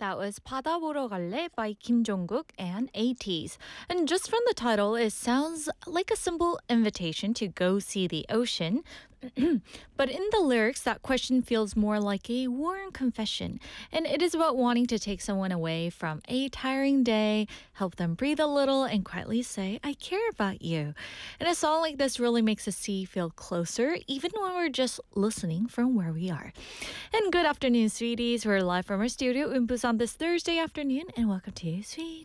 That was 바다 보러 갈래 by Kim Jong-kook and ATEEZ. And just from the title, it sounds like a simple invitation to go see the ocean. But in the lyrics, that question feels more like a warm confession. And it is about wanting to take someone away from a tiring day, help them breathe a little, and quietly say, I care about you. And a song like this really makes the sea feel closer, even when we're just listening from where we are. And good afternoon, sweeties. We're live from our studio in Busan this Thursday afternoon, and welcome to Sweet